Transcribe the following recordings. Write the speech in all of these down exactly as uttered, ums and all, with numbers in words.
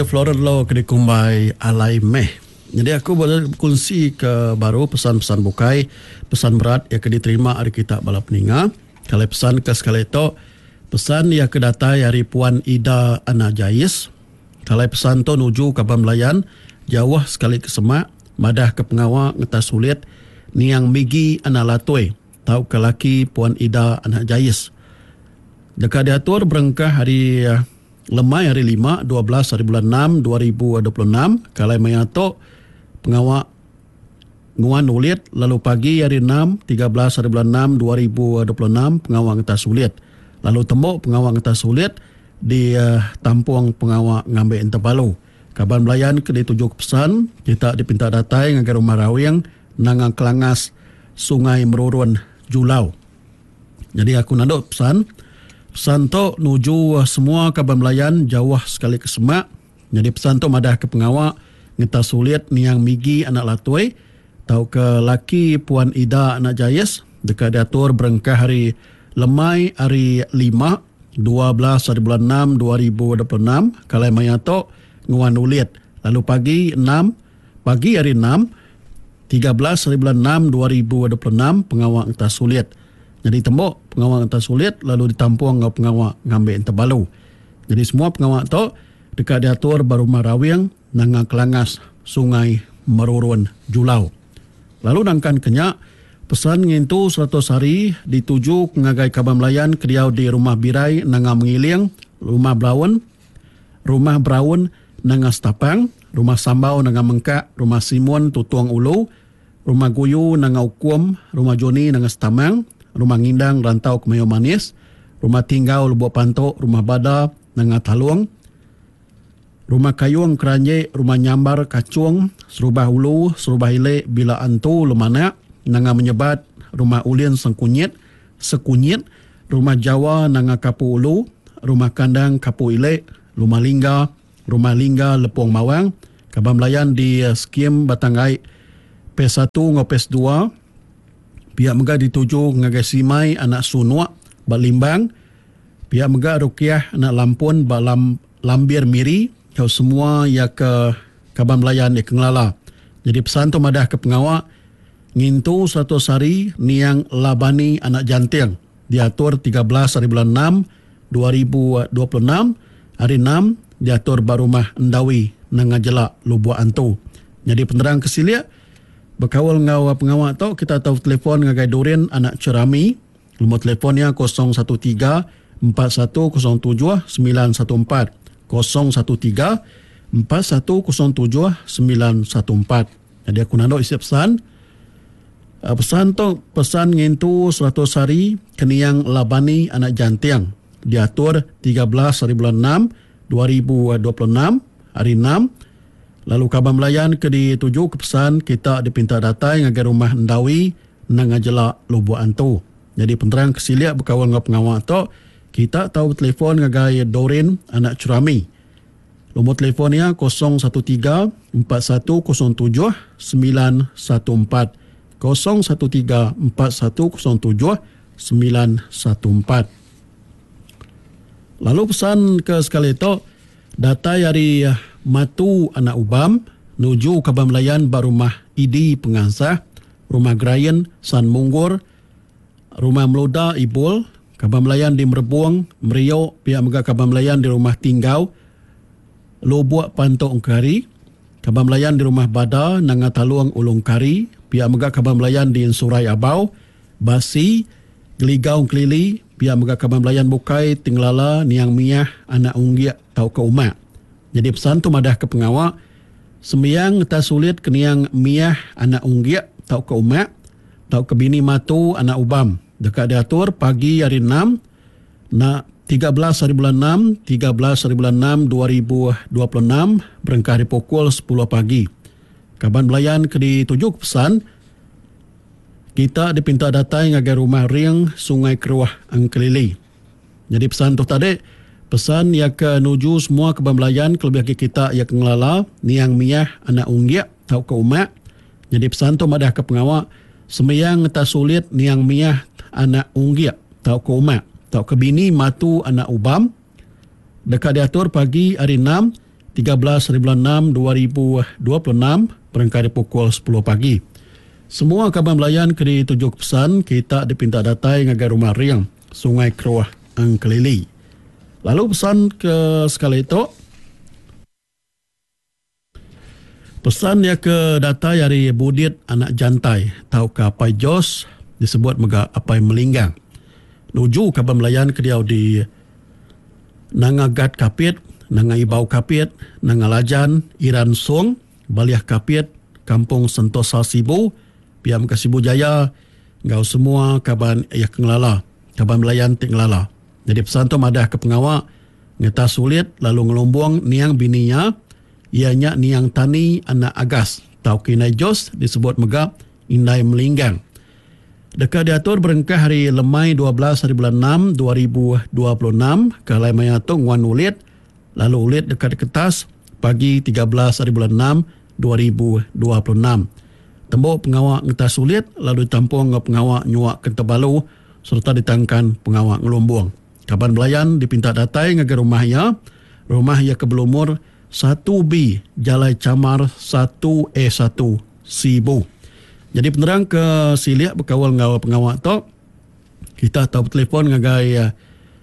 Floral Law kena kumbai alai meh. Jadi aku boleh kongsi ke baru pesan-pesan bukai, pesan berat yang kena diterima hari kita balap peninga. Kalau pesan ke sekali itu, pesan yang kedatai hari Puan Ida Ana Jais. Kalau pesan tu nuju ke Bamlayan, jauh sekali ke semak, madah ke pengawal ngetas sulit, niang migi Ana Latoi, tahu ke laki Puan Ida Ana Jais. Dekat diatur berengkah hari lemai hari lima, dua belas hari bulan enam, dua ribu dua puluh enam. Kalau mayato pengawak nguan ulit, lalu pagi hari enam, tiga belas hari bulan enam, dua ribu dua puluh enam, pengawak ngetas sulit. Lalu tembok pengawak ngetas sulit di uh, tampung pengawak ngambil Interpalu. Kaban Melayan ke ditujuk pesan, kita dipinta datai ngagai rumah rawing, nangang kelangas sungai Merurun Julau. Jadi aku nadok pesan, pesan tu nuju semua Kaban Melayan jauh sekali ke semak. Jadi pesan tu madah ke pengawak ngetas sulit niang migi anak latoi, tahu ke laki Puan Ida Anak Jais, dekat diatur berengkah hari lemai hari lima, dua belas hari bulan enam, dua ribu dua puluh enam. Kalau mayato nguan ulit. Lalu pagi enam, pagi hari enam, tiga belas hari bulan enam, dua ribu dua puluh enam, pengawak ngetas sulit. Jadi tembok pengawak ngetas sulit, lalu ditampung dengan pengawak ngambil Interpalu. Jadi semua pengawak tu dekat diatur baru marawing nangang kelangas sungai Merurun Julau. Lalu nangkan kenyak pesan ngintu seratus hari dituju ngagai Kaban Melayan kediau di rumah birai nangang mengiling, rumah Braun, rumah Braun nangang Stapang, rumah Sambau nangang Mengkak, rumah Simon Tutuang Ulu, rumah Guyu nangang Ukum, rumah Joni nangang Stamang, rumah Ngindang Rantau Kemayo Manis, rumah Tinggau Lubuk Pantok, rumah Bada nangang Taluang, rumah Kayung Keranje, rumah Nyambar Kacung, Serubah Ulu, Serubah Ile Bila Antu Lumanak, nanga menyebat, rumah Ulin Sengkunyit, Sekunyit, rumah Jawa nanga Kapu Ulu, rumah Kandang Kapu Ile, rumah Lingga, rumah Lingga Lepong Mawang, Kaban Melayan di uh, skim Batangai P satu ngau P dua, pihak mega dituju ngagai Simai anak Sunua, Balimbang, pihak mega Rukiah anak Lampun, Balam Lambir Miri, kau semua ya ke Kaban Melayan di Kenglala. Jadi pesan tu madah ke pengawak ngintu seratus hari niang labani anak janting diatur tiga belas hari bulan enam dua ribu dua puluh enam, hari enam diatur barumah Endawi nangajelak Lubuk Antu. Jadi penerang kesilia berkawal ngau pengawak tu kita tahu telefon ngagai Durin anak Cerami, nombor telefonnya kosong satu tiga empat satu kosong tujuh sembilan satu empat, kosong satu tiga empat satu kosong tujuh sembilan satu empat. Jadi aku nak isi pesan. Uh, pesan tu pesan ngintu seratus hari keniang labani anak jantiang diatur tiga belas hari bulan enam dua ribu dua puluh enam, hari enam. Lalu Kaban Melayan ke dituju ke pesan kita dipinta datai ngagai rumah Endawi nangajelak Lubuk Antu. Jadi penerang kesiliak berkawal dengan pengawal tu kita tahu telefon ngagai Dorin anak Cerami. Nombor telefonnya kosong satu tiga empat satu kosong tujuh sembilan satu empat, kosong satu tiga empat satu kosong tujuh sembilan satu empat. Lalu pesan ke sekali itu, data dari Matu Anak Ubam, nuju Kaban Melayan barumah Idi Pengansah, rumah Grayen San Munggur, rumah Meloda Ibul, Kaban Melayan di Merebuang, Meriau, pihak mega Kaban Melayan di rumah Tinggau, Lubuk Pantok Ungkari, Kaban Melayan di rumah Bada, Nangataluang Ulung Kari, pihak mega Kaban Melayan di Surai Abau, Basi, Geligau Kelili, pihak mega Kaban Melayan Bukai, Tinglala, Niang Miah, Anak Unggiak, Tau ke Umat. Jadi pesan tu madah ke pengawak, sembiang tak sulit keniang Miah, Anak Unggiak, Tau ke Umat, Tau ke Bini Matu, Anak Ubam. Dekat diatur pagi hari enam, nak tiga belas hari bulan enam, tiga belas hari bulan enam, dua ribu dua puluh enam, berengkah di pukul sepuluh pagi. Kaban Melayan ke ditujuk pesan, kita dipinta datai ngagai rumah Ring Sungai Keruah Angkelili. Jadi pesan tu tadi, pesan ya ke nuju semua Kaban Melayan, kelebih kita ya ke ngelala, niang miah anak unggiak, tau ke umat. Jadi pesan tu madah ke pengawak, semeyang tak sulit niang miah anak unggiak, tau ke umat. Tau ke Bini Matu Anak Ubam. Dekat diatur pagi hari enam, tiga belas hari bulan enam dua ribu dua puluh enam berangkat di pukul sepuluh pagi. Semua kabar melayan ke di tujuh pesan kita dipinta datai ngagai rumah riang Sungai Keruah Angkelili. Lalu pesan ke sekali itu, pesan dia ke datai dari Budit anak jantai tau ke apai Jos disebut mega apai melinggang. Nuju kabar melayan ke dia di Nangagat Kapit, Nanga Ibau Kapit, Nanga Lajan, Iran Song, Baliah Kapit, Kampung Sentosa Sibu, Piam Kasibu Jaya, ngau semua kaban ya kenglala, kaban melayan tik ngelala. Jadi pesan tu madah ke pengawak, ngeta sulit lalu ngelombong niang bininya, ianya niang tani anak agas, tau kinai Jos disebut mega indai melinggang. Dekat diatur berengkah hari lemai dua belas hari bulan enam dua ribu dua puluh enam ke Lai Mayatung wan ulit, lalu ulit dekat kertas pagi tiga belas hari bulan enam dua ribu dua puluh enam. Tembok pengawak ngetas ulit lalu ditampung ke pengawak nyuak Kentabalu serta ditangkan pengawak ngelombong. Kaban belayan dipinta datai ngagai rumah ya, rumah ya ke belumur satu B Jalai Camar satu E satu Sibu. Jadi penerang ke siliak berkawal ngawal pengawak tu, kita tahu telefon ngagai uh,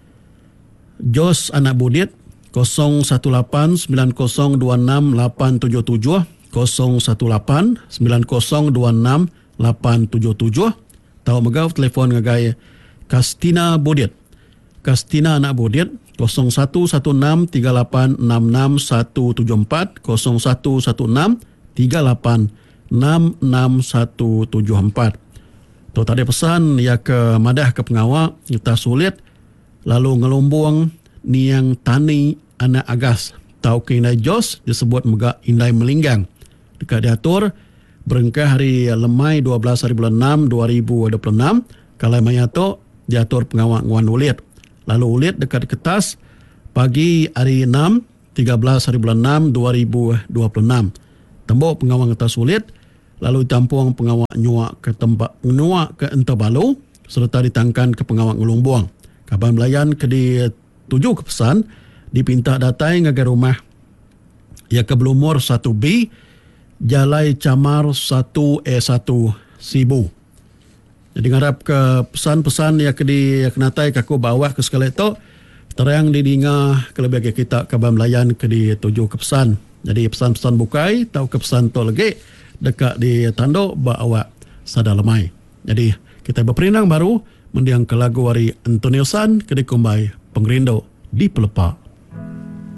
Jos anak Budit kosong satu lapan sembilan kosong dua enam lapan tujuh tujuh kosong satu lapan sembilan kosong dua enam lapan tujuh tujuh. Tahu megau telefon ngagai Kastina Budit. Kastina anak Budit kosong satu satu enam tiga lapan enam enam satu tujuh empat kosong satu satu enam tiga lapan enam enam satu tujuh empat. Tu tadi pesan ya ke madah ke pengawak kita sulit lalu ngelombong niang tani anak agas tau kinai Jos disebut mega indai melinggang. Dekat diatur berengkah hari lemai dua belas hari bulan enam dua ribu dua puluh enam kalai mayato diatur pengawak nguan ulit. Lalu ulit dekat kertas pagi hari enam tiga belas hari bulan enam dua ribu dua puluh enam. Tembok pengawak atas ulit lalu ditampung pengawak nyuak ke tempat nyuak ke Entabalu serta ditangkan ke pengawak ngelumbung. Kaban belayan ke di tujuh kepesan dipinta datai ngagai rumah ya ke belumur satu B Jalai Camar satu E satu Sibu. Jadi ngarap ke pesan-pesan ya ke di ya kenatai kaku bawa ke sekali itu terang didinga kelebih kita kaban belayan ke di tujuh kepesan. Jadi pesan-pesan bukai tau kepesan tu lagi dekat di tanduk bawa sada lemai. Jadi kita berperinang baru mendiang ke lagu wari Antonio San ke di kumbai pengerindo di Pelepah.